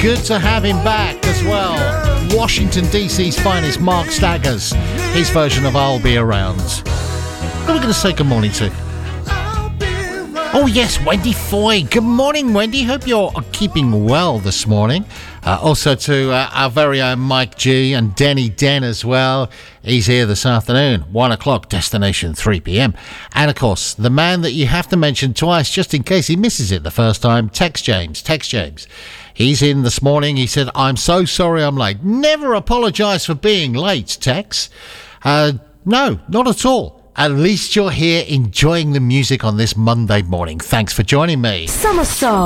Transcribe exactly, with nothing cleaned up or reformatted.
good to have him back as well. Washington D C's finest, Mark Staggers, his version of I'll Be Around. Who are we going to say good morning to? Oh yes, Wendy Foy. Good morning, Wendy. Hope you're keeping well this morning. Uh, also to uh, our very own Mike G and Denny Den as well. He's here this afternoon, one o'clock, destination three p.m. And of course, the man that you have to mention twice just in case he misses it the first time, Tex James. Tex James. He's in this morning. He said, I'm so sorry I'm late. Never apologise for being late, Tex. Uh, no, not at all. At least you're here enjoying the music on this Monday morning. Thanks for joining me. Summer Soul.